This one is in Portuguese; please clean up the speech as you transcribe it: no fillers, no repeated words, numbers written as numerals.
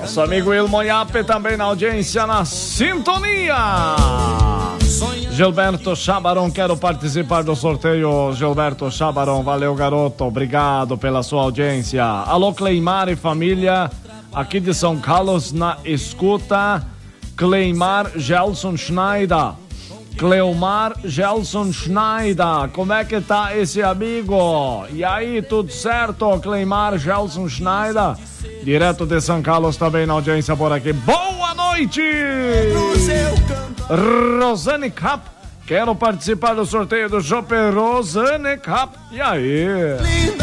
Nosso amigo Ilmo Iape também na audiência, na sintonia. Gilberto Chabaron, quero participar do sorteio. Gilberto Chabaron, valeu, garoto, obrigado pela sua audiência. Alô, Cleimar e família, aqui de São Carlos na escuta. Cleimar Gelson Schneider. Cleomar Gelson Schneider, como é que tá esse amigo? E aí, tudo certo, Cleimar Gelson Schneider? Direto de São Carlos também na audiência por aqui. Boa noite! Rosane Cap, quero participar do sorteio do Chopp Rosane Cap. E aí?